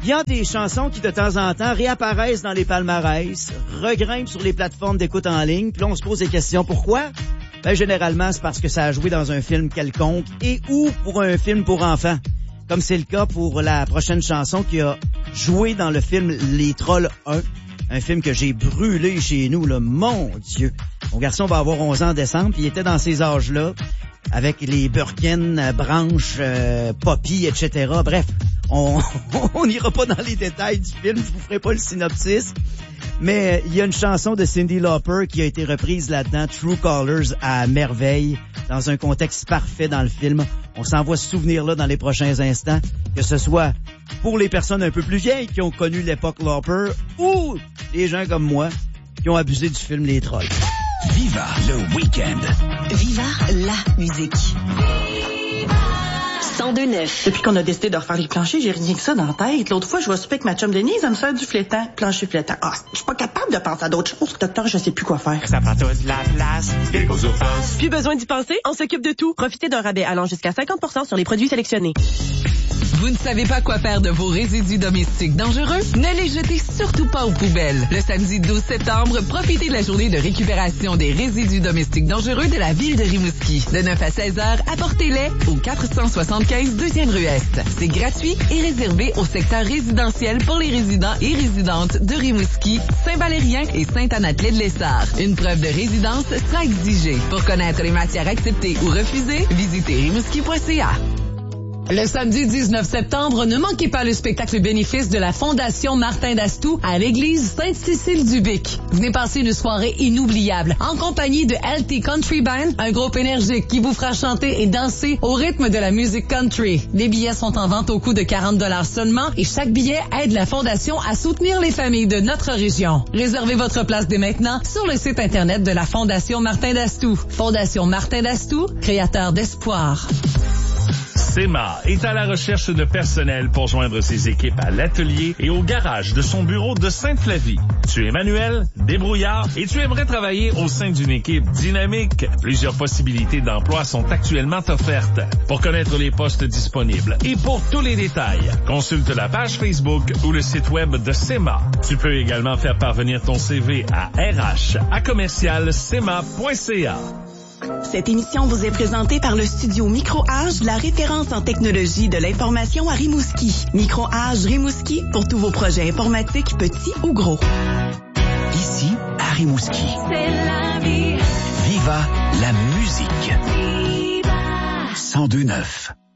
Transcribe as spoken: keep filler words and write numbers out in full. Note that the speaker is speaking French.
Il y a des chansons qui, de temps en temps, réapparaissent dans les palmarès, regrimpent sur les plateformes d'écoute en ligne, puis là, on se pose des questions. Pourquoi? Ben, généralement, c'est parce que ça a joué dans un film quelconque et ou pour un film pour enfants. Comme c'est le cas pour la prochaine chanson qui a joué dans le film Les Trolls un. Un film que j'ai brûlé chez nous, là. Mon Dieu! Mon garçon va avoir onze ans en décembre, puis il était dans ces âges-là, avec les Birkin, branches, euh, Poppy, et cetera. Bref, on on n'ira pas dans les détails du film, je vous ferai pas le synopsis. Mais il y a une chanson de Cyndi Lauper qui a été reprise là-dedans, True Colors, à merveille, dans un contexte parfait dans le film. On s'en va se souvenir là dans les prochains instants, que ce soit pour les personnes un peu plus vieilles qui ont connu l'époque Lauper ou les gens comme moi qui ont abusé du film Les Trolls. Viva le week-end. Viva la musique. cent deux neuf. Depuis qu'on a décidé de refaire les planchers, j'ai rien que ça dans la tête. L'autre fois, je vais souper avec ma chum Denise, elle me sert du flétan, plancher flétan. Ah, je suis pas capable de penser à d'autres choses. Docteur, je sais plus quoi faire. Ça prend toute la place. Plus besoin d'y penser, on s'occupe de tout. Profitez d'un rabais allant jusqu'à cinquante pour cent sur les produits sélectionnés. Vous ne savez pas quoi faire de vos résidus domestiques dangereux? Ne les jetez surtout pas aux poubelles. Le samedi douze septembre, profitez de la journée de récupération des résidus domestiques dangereux de la ville de Rimouski. De neuf à seize heures, apportez-les au quatre cent soixante-quinze deuxième rue Est. C'est gratuit et réservé au secteur résidentiel pour les résidents et résidentes de Rimouski, Saint-Valérien et Sainte-Anne-de-Lessard. Une preuve de résidence sera exigée. Pour connaître les matières acceptées ou refusées, visitez rimouski point c a. Le samedi dix-neuf septembre, ne manquez pas le spectacle bénéfice de la Fondation Martin d'Astou à l'église Sainte-Cécile-du-Bic. Venez passer une soirée inoubliable en compagnie de L T Country Band, un groupe énergique qui vous fera chanter et danser au rythme de la musique country. Les billets sont en vente au coût de quarante dollars seulement et chaque billet aide la Fondation à soutenir les familles de notre région. Réservez votre place dès maintenant sur le site internet de la Fondation Martin d'Astou. Fondation Martin d'Astou, créateur d'espoir. S E M A est à la recherche de personnel pour joindre ses équipes à l'atelier et au garage de son bureau de Sainte-Flavie. Tu es manuel, débrouillard et tu aimerais travailler au sein d'une équipe dynamique. Plusieurs possibilités d'emploi sont actuellement offertes. Pour connaître les postes disponibles et pour tous les détails, consulte la page Facebook ou le site web de S E M A. Tu peux également faire parvenir ton C V à R H à commercial sema point c a. Cette émission vous est présentée par le studio Micro-Age, la référence en technologie de l'information à Rimouski. Micro-Age Rimouski pour tous vos projets informatiques, petits ou gros. Ici, à Rimouski. C'est la vie. Viva la musique. Viva. cent deux neuf.